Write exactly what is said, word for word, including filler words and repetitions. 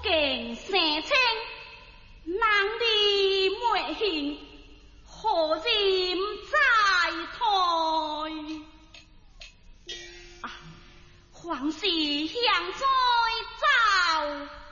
敬生清，人力没幸，何人再退？啊，皇室向在走。